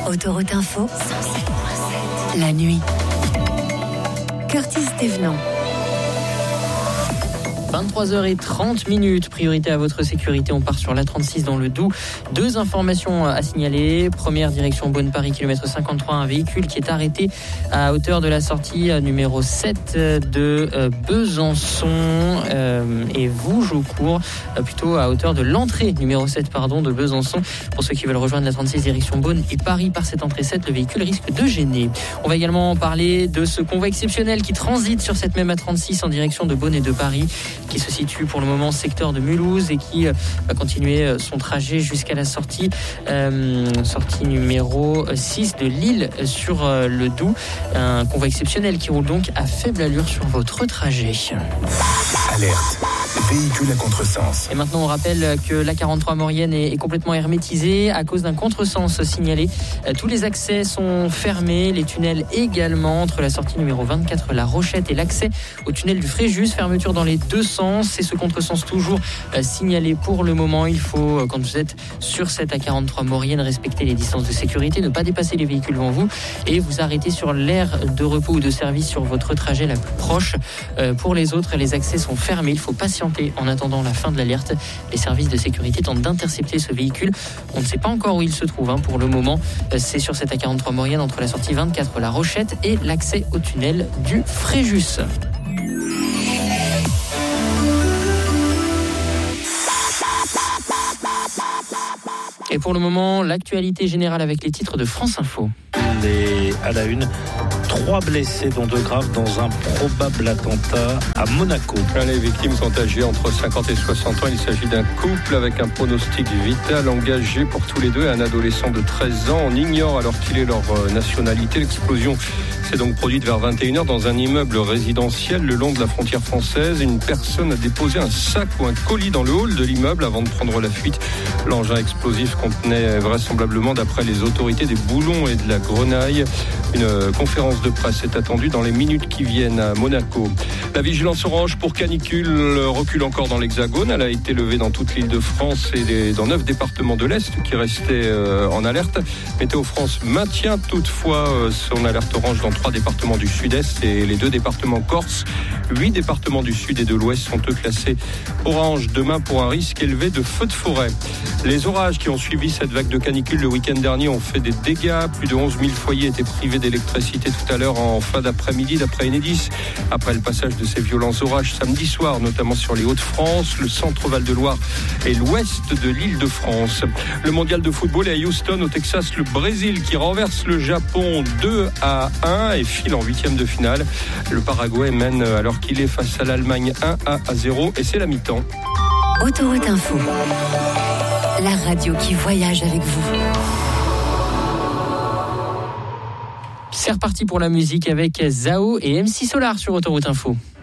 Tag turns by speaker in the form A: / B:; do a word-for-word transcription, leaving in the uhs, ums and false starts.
A: Autoroute Info, cent sept virgule sept. La nuit. Curtis Thévenant.
B: vingt-trois heures trente minutes, priorité à votre sécurité, on part sur l'A trente-six dans le Doubs. Deux informations à signaler. Première, direction Beaune-Paris, kilomètre cinquante-trois, un véhicule qui est arrêté à hauteur de la sortie numéro sept de Besançon euh, et Vouge-au-Court, plutôt à hauteur de l'entrée numéro sept pardon, de Besançon. Pour ceux qui veulent rejoindre l'A trente-six direction Beaune et Paris par cette entrée sept, le véhicule risque de gêner. On va également parler de ce convoi exceptionnel qui transite sur cette même A trente-six en direction de Beaune et de Paris, qui se situe pour le moment secteur de Mulhouse et qui va continuer son trajet jusqu'à la sortie, euh, sortie numéro six de Lille sur le Doubs. Un convoi exceptionnel qui roule donc à faible allure sur votre trajet.
C: Alerte, véhicule à contresens.
B: Et maintenant on rappelle que l'A quarante-trois Maurienne est, est complètement hermétisée à cause d'un contresens signalé. Tous les accès sont fermés, les tunnels également, entre la sortie numéro vingt-quatre La Rochette et l'accès au tunnel du Fréjus. Fermeture dans les deux sens. C'est ce contresens toujours euh, signalé pour le moment. Il faut, euh, quand vous êtes sur cette A quarante-trois Maurienne, respecter les distances de sécurité, ne pas dépasser les véhicules devant vous et vous arrêter sur l'aire de repos ou de service sur votre trajet la plus proche. Euh, pour les autres, les accès sont fermés. Il faut patienter en attendant la fin de l'alerte. Les services de sécurité tentent d'intercepter ce véhicule. On ne sait pas encore où il se trouve hein, pour le moment. Euh, c'est sur cette A quarante-trois Maurienne entre la sortie vingt-quatre La Rochette et l'accès au tunnel du Fréjus. Et pour le moment, l'actualité générale avec les titres de France Info.
D: Et à la une, trois blessés dont deux graves dans un probable attentat à Monaco.
E: Les victimes sont âgées entre cinquante et soixante ans. Il s'agit d'un couple avec un pronostic vital engagé pour tous les deux. Un adolescent de treize ans. On ignore alors qu'il est leur nationalité. L'explosion s'est donc produite vers vingt et une heures dans un immeuble résidentiel le long de la frontière française. Une personne a déposé un sac ou un colis dans le hall de l'immeuble avant de prendre la fuite. L'engin explosif contenait vraisemblablement, d'après les autorités, des boulons et de la grenaille. Une conférence de presse est attendue dans les minutes qui viennent à Monaco. La vigilance orange pour canicule recule encore dans l'Hexagone. Elle a été levée dans toute l'île de France et dans neuf départements de l'Est qui restaient en alerte. Météo France maintient toutefois son alerte orange dans trois départements du Sud-Est et les deux départements corse. Huit départements du Sud et de l'Ouest sont eux classés orange demain pour un risque élevé de feux de forêt. Les orages qui ont suivi cette vague de canicule le week-end dernier ont fait des dégâts. Plus de onze mille foyers étaient privés d'électricité tout à l'heure en fin d'après-midi d'après Enedis. Après le passage de ces violents orages samedi soir, notamment sur les Hauts-de-France, le centre Val-de-Loire et l'ouest de l'île de France. Le mondial de football est à Houston, au Texas, le Brésil qui renverse le Japon deux à un et file en huitième de finale. Le Paraguay mène alors qu'il est face à l'Allemagne un à zéro et c'est la mi-temps.
A: Autoroute Info, la radio qui voyage avec vous.
B: C'est reparti pour la musique avec Zao et M C Solar sur Autoroute Info.